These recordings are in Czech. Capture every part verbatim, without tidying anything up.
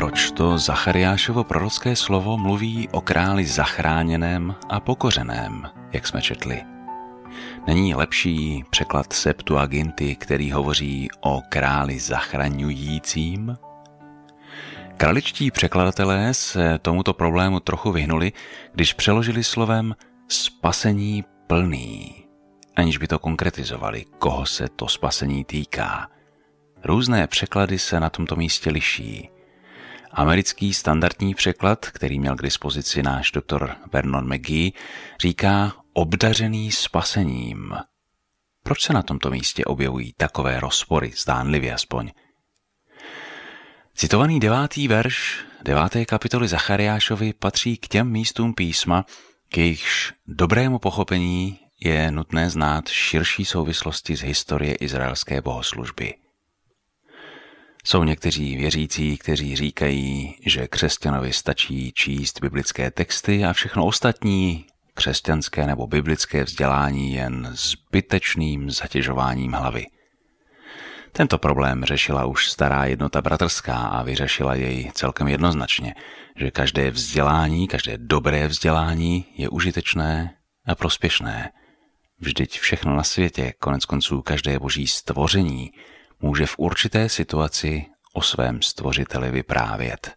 proč to Zachariášovo prorocké slovo mluví o králi zachráněném a pokořeném, jak jsme četli. Není lepší překlad Septuaginty, který hovoří o králi zachraňujícím? Kraličtí překladatelé se tomuto problému trochu vyhnuli, když přeložili slovem spasení plný, aniž by to konkretizovali, koho se to spasení týká. Různé překlady se na tomto místě liší. Americký standardní překlad, který měl k dispozici náš doktor Vernon McGee, říká obdařený spasením. Proč se na tomto místě objevují takové rozpory, zdánlivě aspoň? Citovaný devátý verš deváté kapitoly Zachariášovi patří k těm místům písma, k jejichž dobrému pochopení je nutné znát širší souvislosti z historie izraelské bohoslužby. Jsou někteří věřící, kteří říkají, že křesťanovi stačí číst biblické texty a všechno ostatní, křesťanské nebo biblické vzdělání, jen zbytečným zatěžováním hlavy. Tento problém řešila už stará jednota bratrská a vyřešila jej celkem jednoznačně, že každé vzdělání, každé dobré vzdělání je užitečné a prospěšné. Vždyť všechno na světě, konec konců každé boží stvoření, může v určité situaci o svém stvořiteli vyprávět.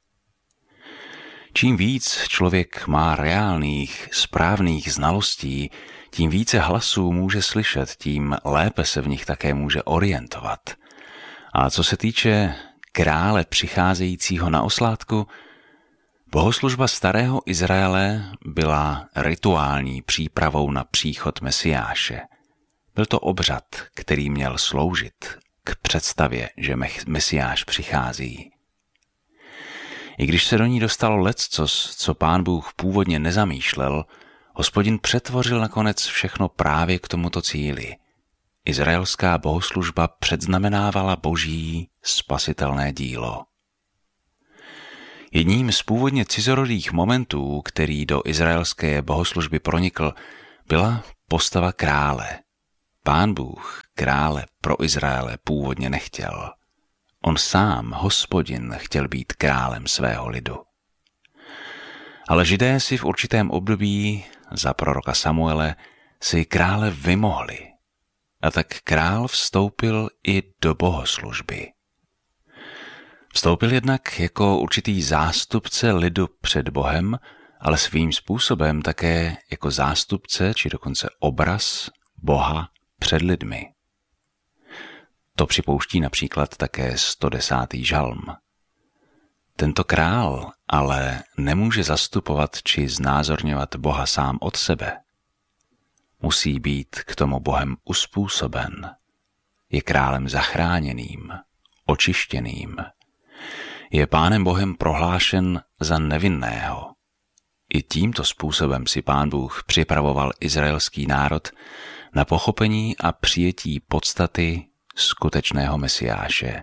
Čím víc člověk má reálných, správných znalostí, tím více hlasů může slyšet, tím lépe se v nich také může orientovat. A co se týče krále přicházejícího na oslátku, bohoslužba starého Izraele byla rituální přípravou na příchod Mesiáše. Byl to obřad, který měl sloužit k představě, že Mesiáš přichází. I když se do ní dostalo leccos, co Pán Bůh původně nezamýšlel, Hospodin přetvořil nakonec všechno právě k tomuto cíli. Izraelská bohoslužba předznamenávala boží spasitelné dílo. Jedním z původně cizorodých momentů, který do izraelské bohoslužby pronikl, byla postava krále. Pán Bůh krále pro Izraele původně nechtěl. On sám, Hospodin, chtěl být králem svého lidu. Ale Židé si v určitém období za proroka Samuele si krále vymohli. A tak král vstoupil i do bohoslužby. Vstoupil jednak jako určitý zástupce lidu před Bohem, ale svým způsobem také jako zástupce, či dokonce obraz Boha před lidmi. To připouští například také sto desátý žalm. Tento král ale nemůže zastupovat či znázorňovat Boha sám od sebe. Musí být k tomu Bohem uspůsoben. Je králem zachráněným, očištěným. Je Pánem Bohem prohlášen za nevinného. I tímto způsobem si Pán Bůh připravoval izraelský národ na pochopení a přijetí podstaty skutečného Mesiáše.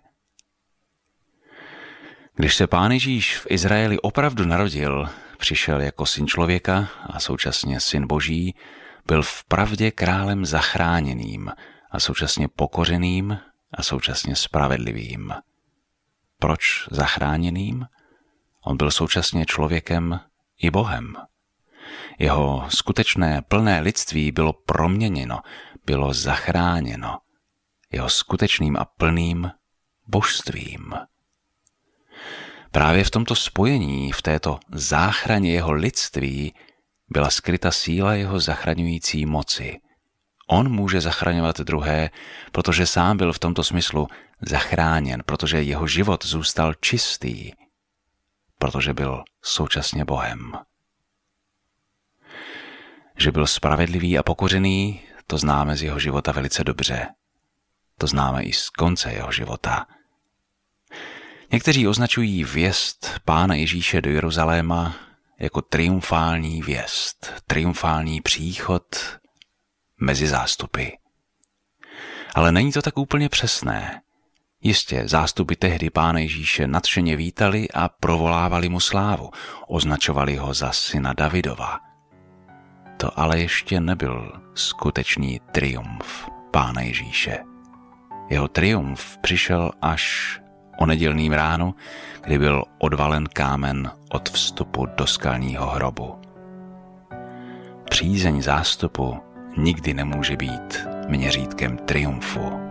Když se Pán Ježíš v Izraeli opravdu narodil, přišel jako syn člověka a současně syn boží, byl vpravdě králem zachráněným a současně pokořeným a současně spravedlivým. Proč zachráněným? On byl současně člověkem i Bohem. Jeho skutečné plné lidství bylo proměněno, bylo zachráněno jeho skutečným a plným božstvím. Právě v tomto spojení, v této záchraně jeho lidství, byla skryta síla jeho zachraňující moci. On může zachraňovat druhé, protože sám byl v tomto smyslu zachráněn, protože jeho život zůstal čistý, protože byl současně Bohem. Že byl spravedlivý a pokořený, to známe z jeho života velice dobře. To známe i z konce jeho života. Někteří označují vjezd Pána Ježíše do Jeruzaléma jako triumfální vjezd, triumfální příchod mezi zástupy. Ale není to tak úplně přesné. Jistě, zástupy tehdy Pána Ježíše nadšeně vítali a provolávali mu slávu, označovali ho za syna Davidova. To ale ještě nebyl skutečný triumf Pána Ježíše. Jeho triumf přišel až o nedělným ránu, kdy byl odvalen kámen od vstupu do skalního hrobu. Přízeň zástupu nikdy nemůže být měřítkem triumfu.